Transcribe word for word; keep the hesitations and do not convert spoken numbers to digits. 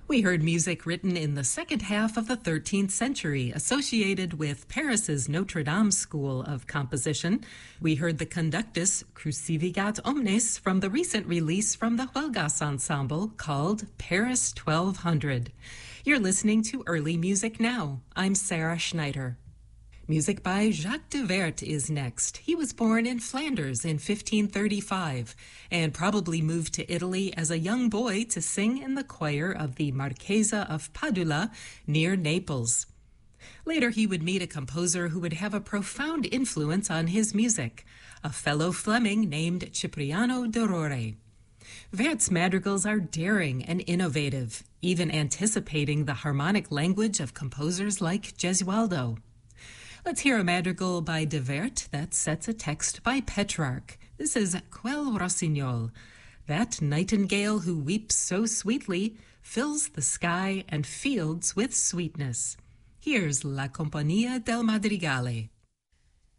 We heard music written in the second half of the thirteenth century, associated with Paris's Notre Dame School of Composition. We heard the conductus Crucifigat Omnes from the recent release from the Huelgas Ensemble called Paris twelve hundred. You're listening to Early Music Now. I'm Sarah Schneider. Music by Jacques de Weert is next. He was born in Flanders in fifteen thirty-five and probably moved to Italy as a young boy to sing in the choir of the Marchesa of Padula near Naples. Later, he would meet a composer who would have a profound influence on his music, a fellow Fleming named Cipriano de Rore. Weert's madrigals are daring and innovative, even anticipating the harmonic language of composers like Gesualdo. Let's hear a madrigal by de Weert that sets a text by Petrarch. This is Quel Rossignol. That nightingale who weeps so sweetly fills the sky and fields with sweetness. Here's La Compagnia del Madrigale.